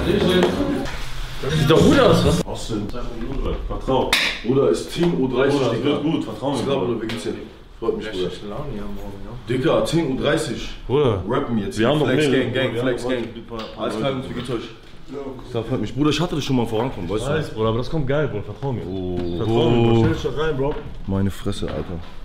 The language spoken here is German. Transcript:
Sieht doch gut aus, was? Austin, vertrau. Bruder, ist Team U30. Bruder, wird gut, vertrau mir. Bruder, wie geht's dir? Freut mich, Bruder. Laune hier morgen, ja. Dicker, 10:30 Uhr. Bruder, Rappen jetzt. wir haben noch Flex mehr. Gang, Flex Gang. Alles klar, wie geht's euch? Das freut mich. Bruder, ich hatte das schon mal vorankommen, weißt du? Bruder, aber das kommt geil, Bruder, vertrau mir. Oh. Vertrau mir, Bruder. Stell dich doch rein, Bro. Meine Fresse, Alter.